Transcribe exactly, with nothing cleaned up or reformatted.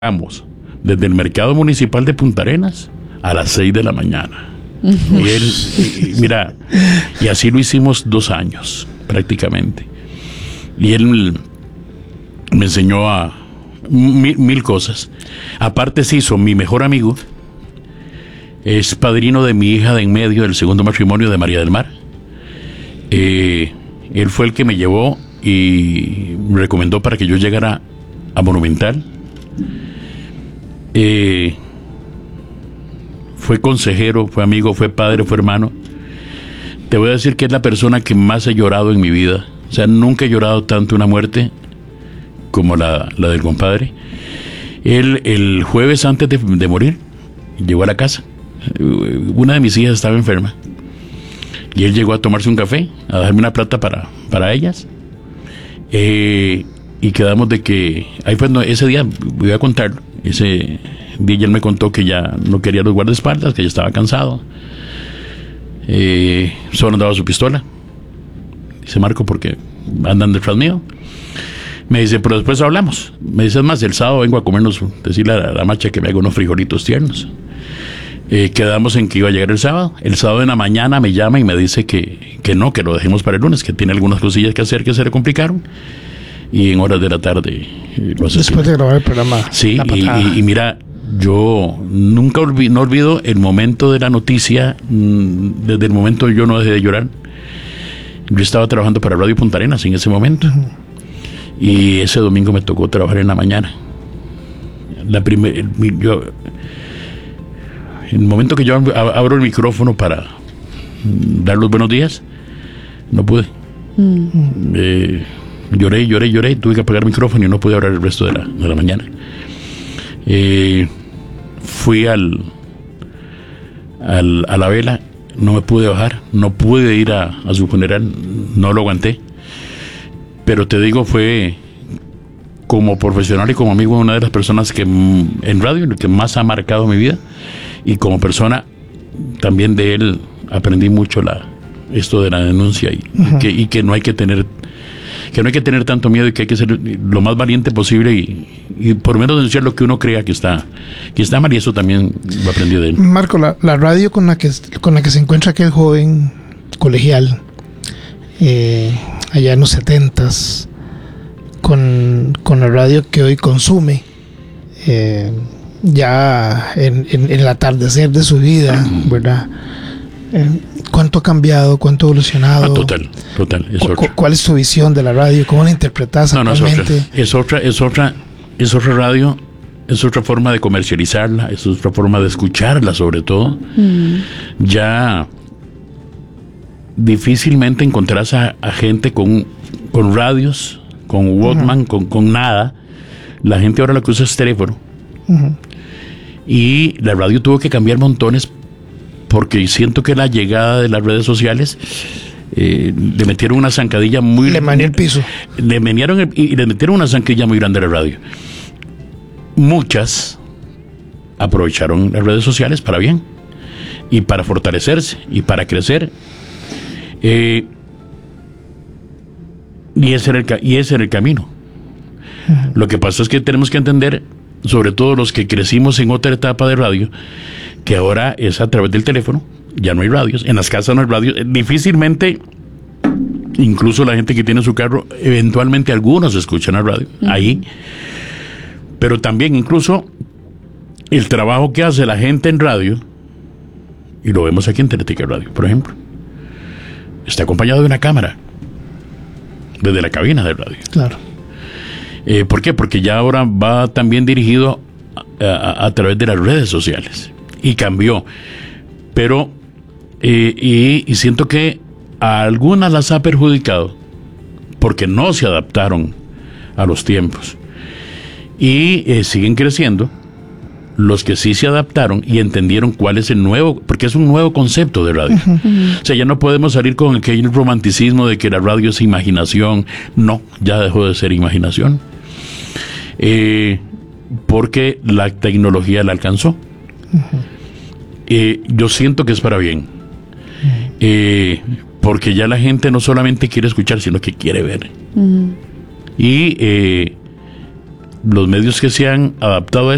Vamos, desde el mercado municipal de Punta Arenas a las seis de la mañana. Y él, y, mira, y así lo hicimos dos años, prácticamente. Y él me enseñó a mil, mil cosas. Aparte se hizo mi mejor amigo. Es padrino de mi hija de en medio del segundo matrimonio de María del Mar. Eh, él fue el que me llevó y me recomendó para que yo llegara a Monumental. Eh, fue consejero, fue amigo, fue padre, fue hermano. Te voy a decir que es la persona que más he llorado en mi vida. O sea, nunca he llorado tanto una muerte como la, la del compadre. Él, el jueves antes de, de morir, llegó a la casa. Una de mis hijas estaba enferma y él llegó a tomarse un café, a darme una plata para, para ellas. Eh, y quedamos de que ahí fue, no, ese día, voy a contarlo, ese día él me contó que ya no quería los guardaespaldas, que ya estaba cansado. Eh, solo andaba su pistola. Dice Marco, porque andan detrás mío. Me dice, pero después hablamos. Me dice, es más, el sábado vengo a comernos, decirle a la macha que me haga unos frijolitos tiernos. Eh, quedamos en que iba a llegar el sábado. El sábado en la mañana me llama y me dice que, que no, que lo dejemos para el lunes, que tiene algunas cosillas que hacer que se le complicaron. Y en horas de la tarde eh, lo asesiné. Después de grabar el programa. Sí, y, y, y mira, yo nunca olvi, no olvido el momento de la noticia. Mmm, desde el momento yo no dejé de llorar. Yo estaba trabajando para Radio Punta Arenas en ese momento. Uh-huh. Y ese domingo me tocó trabajar en la mañana. La primer, yo, en el momento que yo abro el micrófono para dar los buenos días, no pude. Uh-huh. Eh, Lloré, lloré, lloré, tuve que apagar el micrófono y no pude hablar el resto de la, de la mañana. Eh, fui al, al a la vela, no me pude bajar, no pude ir a, a su funeral, no lo aguanté. Pero te digo, fue como profesional y como amigo una de las personas que en radio, que más ha marcado mi vida, y como persona también de él aprendí mucho la esto de la denuncia y, uh-huh. y, que, y que no hay que tener que no hay que tener tanto miedo y que hay que ser lo más valiente posible y, y por menos denunciar lo que uno crea que está que está mal, y eso también lo aprendí de él. Marco, la, la radio con la que con la que se encuentra aquel joven colegial eh, allá en los setentas, con, con la radio que hoy consume eh, ya en, en, en el atardecer de su vida, ¿verdad? Eh, ¿Cuánto ha cambiado? ¿Cuánto ha evolucionado? Ah, total, total. Es ¿Cu- ¿Cuál es tu visión de la radio? ¿Cómo la interpretas no, actualmente? No, es otra, es otra, es otra, es otra radio, es otra forma de comercializarla, es otra forma de escucharla, sobre todo. Mm. Ya difícilmente encontrás a, a gente con, con radios, con Walkman, uh-huh. con, con nada. La gente ahora lo que usa es teléfono. Uh-huh. Y la radio tuvo que cambiar montones, porque siento que la llegada de las redes sociales eh, le metieron una zancadilla muy... Le maneó el piso. Le menearon el, y le metieron una zancadilla muy grande a la radio. Muchas aprovecharon las redes sociales para bien, y para fortalecerse, y para crecer. Eh, y, ese era el, y ese era el camino. Uh-huh. Lo que pasa es que tenemos que entender, sobre todo los que crecimos en otra etapa de radio, que ahora es a través del teléfono, ya no hay radios, en las casas no hay radios, difícilmente, incluso la gente que tiene su carro, eventualmente algunos escuchan la radio, uh-huh. ahí, pero también incluso el trabajo que hace la gente en radio, y lo vemos aquí en Teletica Radio, por ejemplo, está acompañado de una cámara, desde la cabina de radio. Claro. Eh, ¿Por qué? Porque ya ahora va también dirigido a, a, a través de las redes sociales. Y cambió. Pero, eh, y, y siento que a algunas las ha perjudicado porque no se adaptaron a los tiempos. Y eh, siguen creciendo los que sí se adaptaron y entendieron cuál es el nuevo, porque es un nuevo concepto de radio. Uh-huh. O sea, ya no podemos salir con aquel romanticismo de que la radio es imaginación. No, ya dejó de ser imaginación. Eh, porque la tecnología la alcanzó. Uh-huh. Eh, yo siento que es para bien. Uh-huh. Eh, porque ya la gente no solamente quiere escuchar, sino que quiere ver. Uh-huh. Y eh, los medios que se han adaptado a